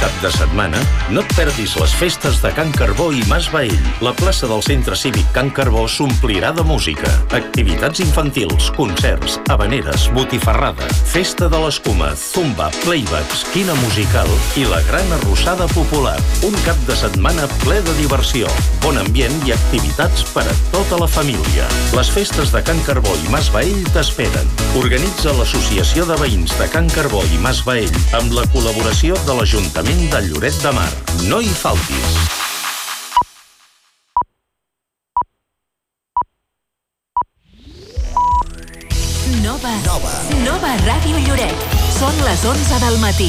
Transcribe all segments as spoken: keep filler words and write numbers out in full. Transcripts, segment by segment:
cap de setmana, no et perdis les festes de Can Carbó i Mas Baell. La plaça del Centre Cívic Can Carbó s'omplirà de música. Activitats infantils, concerts, habaneres, botifarrada, festa de l'escuma, zumba, playbacks, quina musical i la gran arrossada popular. Un cap de setmana ple de diversió, bon ambient i activitats per a tota la família. Les festes de Can Carbó i Mas Baell t'esperen. Organitza l'Associació de Veïns de Can Carbó i Mas Baell amb la col·laboració de l'Ajuntament de Lloret de Mar. No hi faltis! Nova. Nova. Nova Ràdio Lloret. Són les onze del matí.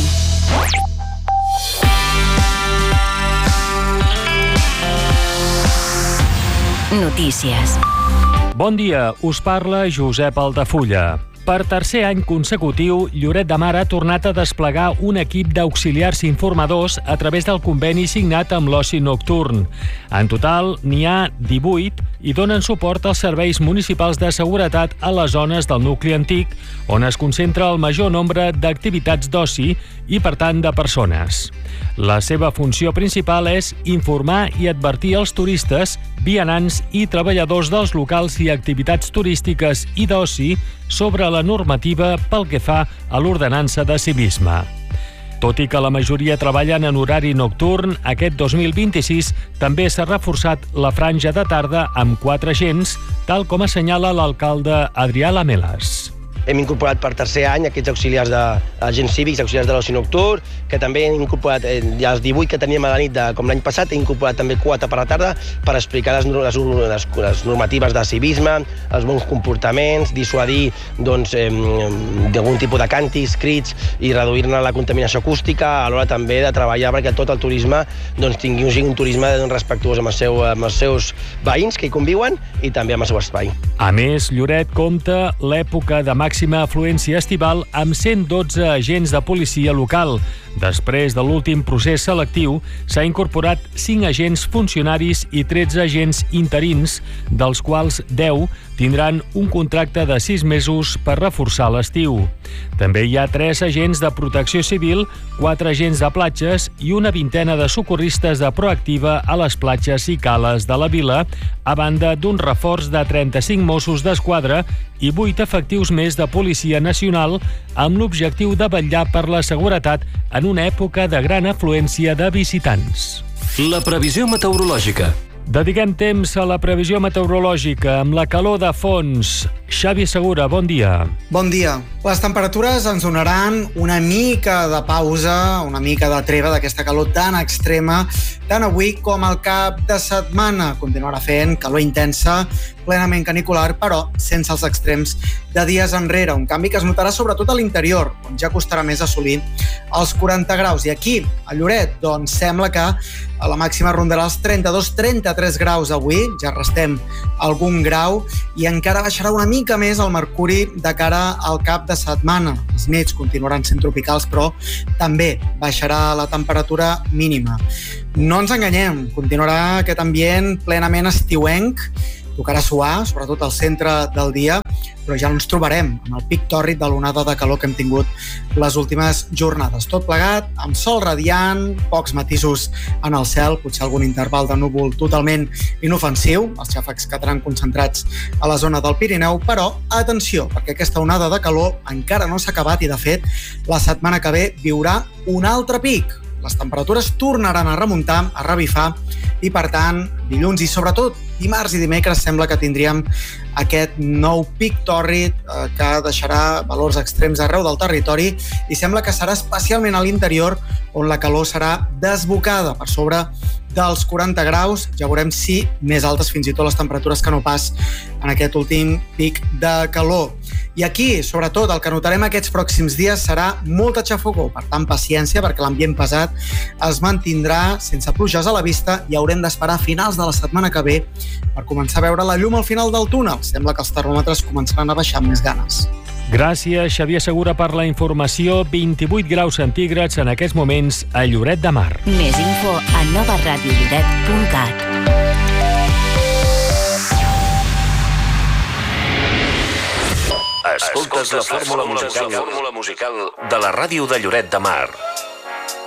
Notícies. Bon dia, us parla Josep Altafulla. Per tercer any consecutiu, Lloret de Mar ha tornat a desplegar un equip d'auxiliars informadors a través del conveni signat amb l'oci nocturn. En total, n'hi ha divuit i donen suport als serveis municipals de seguretat a les zones del nucli antic, on es concentra el major nombre d'activitats d'oci i, per tant, de persones. La seva funció principal és informar i advertir els turistes, vianants i treballadors dels locals i activitats turístiques i d'oci sobre la normativa pel que fa a l'ordenança de civisme. Tot i que la majoria treballen en horari nocturn, aquest dos mil vint-i-sis també s'ha reforçat la franja de tarda amb quatre agents, tal com assenyala l'alcalde Adrià Lamelas. Hem incorporat per tercer any aquests auxiliars d'agents cívics, auxiliars de l'oci nocturn, que també hem incorporat, eh, ja els divuit que teníem a la nit, de, com l'any passat, hem incorporat també quatre per la tarda per explicar les, les, les, les normatives de civisme, els bons comportaments, dissuadir doncs, eh, d'algun tipus de càntics, crits i reduir-ne la contaminació acústica, a l'hora també de treballar perquè tot el turisme doncs, tingui un, un turisme respectuós amb, el seu, amb els seus veïns que hi conviuen i també amb el seu espai. A més, Lloret compta l'època de màxima afluència estival amb cent dotze agents de policia local. Després de l'últim procés selectiu, s'ha incorporat cinc agents funcionaris i tretze agents interins, dels quals deu tindran un contracte de sis mesos per reforçar l'estiu. També hi ha tres agents de protecció civil, quatre agents de platges i una vintena de socorristes de proactiva a les platges i cales de la vila, a banda d'un reforç de trenta-cinc Mossos d'Esquadra i vuit efectius més de Policia Nacional amb l'objectiu de vetllar per la seguretat en una època de gran afluència de visitants. La previsió meteorològica. Dediquem temps a la previsió meteorològica amb la calor de fons. Xavi Segura, bon dia. Bon dia. Les temperatures ens donaran una mica de pausa, una mica de treva d'aquesta calor tan extrema, tant avui com al cap de setmana. Continuarà fent calor intensa, plenament canicular, però sense els extrems de dies enrere. Un canvi que es notarà sobretot a l'interior, on ja costarà més assolir els quaranta graus. I aquí, a Lloret, doncs sembla que la màxima rondarà els trenta-dos trenta-tres graus avui, ja restem algun grau, i encara baixarà una mica més el mercuri de cara al cap de setmana. Les nits continuaran sent tropicals, però també baixarà la temperatura mínima. No ens enganyem, continuarà aquest ambient plenament estiuenc, tocarà suar, sobretot al centre del dia, però ja no ens trobarem amb el pic tòrrid de l'onada de calor que hem tingut les últimes jornades. Tot plegat, amb sol radiant, pocs matisos en el cel, potser algun interval de núvol totalment inofensiu, els xàfecs quedaran concentrats a la zona del Pirineu, però atenció, perquè aquesta onada de calor encara no s'ha acabat i, de fet, la setmana que ve viurà un altre pic. Les temperatures tornaran a remuntar, a revifar, i per tant, dilluns i sobretot dimarts i dimecres sembla que tindríem aquest nou pic tòrrid eh, que deixarà valors extrems arreu del territori i sembla que serà especialment a l'interior on la calor serà desbocada per sobre dels quaranta graus. Ja veurem si més altes fins i tot les temperatures que no pas en aquest últim pic de calor. I aquí, sobretot, el que notarem aquests pròxims dies serà molta xafogor. Per tant, paciència, perquè l'ambient pesat es mantindrà sense pluges a la vista i haurem d'esperar a finals de la setmana que ve per començar a veure la llum al final del túnel. Sembla que els termòmetres començaran a baixar amb més ganes. Gràcies, Xavier Segura, per la informació. vint-i-vuit graus centígrads en aquests moments a Lloret de Mar. Més info a nova ràdio lloret punt cat. Escoltes la fórmula musical de la ràdio de Lloret de Mar.